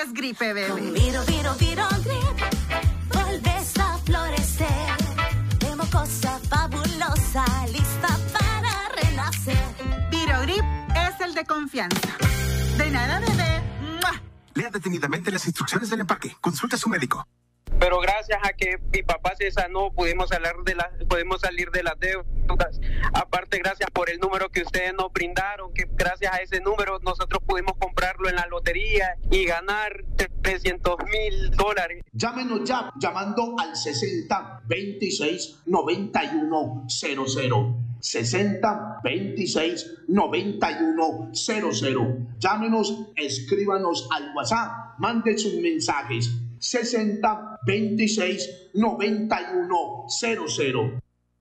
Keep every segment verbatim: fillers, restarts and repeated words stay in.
es gripe, bebé. Con Viro, Viro, Viro Grip, vuelves a florecer. De mocosa fabulosa, lista para renacer. Viro Grip es el de confianza. De nada, bebé. ¡Mua! Lea detenidamente las instrucciones del empaque. Consulte a su médico. Pero gracias a que mi papá se sanó, pudimos salir de las, podemos salir de las deudas. Aparte, gracias por el número que ustedes nos brindaron, que gracias a ese número nosotros pudimos comprarlo en la lotería y ganar trescientos mil dólares. Llámenos ya, llamando al sesenta veintiséis noventa y uno cero cero. sesenta veintiséis noventa y uno cero cero. Llámenos, escríbanos al WhatsApp, manden sus mensajes. sesenta veintiséis noventa y uno cero cero.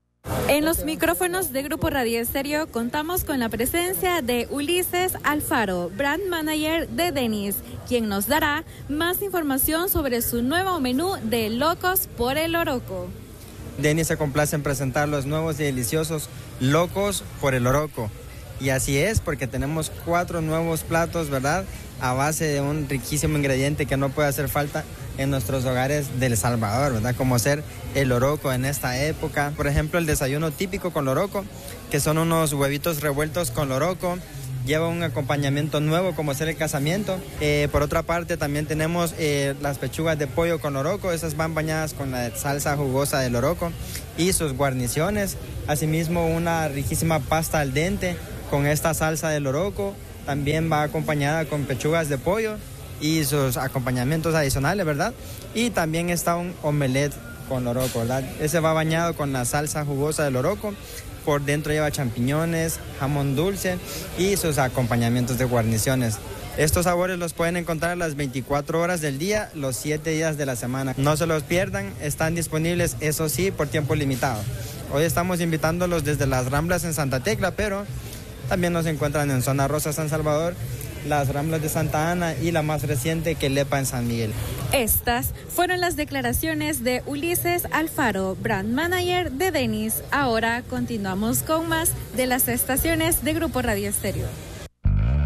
En los micrófonos de Grupo Radio Estéreo contamos con la presencia de Ulises Alfaro, Brand Manager de Denny's, quien nos dará más información sobre su nuevo menú de Locos por el Oroco. Denny's se complace en presentar los nuevos y deliciosos Locos por el Oroco. Y así es, porque tenemos cuatro nuevos platos, ¿verdad?, a base de un riquísimo ingrediente que no puede hacer falta en nuestros hogares del Salvador, ¿verdad?, como ser el loroco en esta época. Por ejemplo, el desayuno típico con loroco, que son unos huevitos revueltos con loroco. Lleva un acompañamiento nuevo como ser el casamiento. Eh, por otra parte, también tenemos eh, las pechugas de pollo con loroco. Esas van bañadas con la salsa jugosa de loroco y sus guarniciones. Asimismo, una riquísima pasta al dente con esta salsa de loroco. También va acompañada con pechugas de pollo y sus acompañamientos adicionales, ¿verdad? Y también está un omelette con loroco, ¿verdad? Ese va bañado con la salsa jugosa de loroco. Por dentro lleva champiñones, jamón dulce y sus acompañamientos de guarniciones. Estos sabores los pueden encontrar las veinticuatro horas del día, los siete días de la semana. No se los pierdan, están disponibles, eso sí, por tiempo limitado. Hoy estamos invitándolos desde las Ramblas en Santa Tecla, pero también nos encuentran en Zona Rosa, San Salvador, las Ramblas de Santa Ana y la más reciente, Quelepa en San Miguel. Estas fueron las declaraciones de Ulises Alfaro, Brand Manager de Denny's. Ahora continuamos con más de las estaciones de Grupo Radio Estéreo.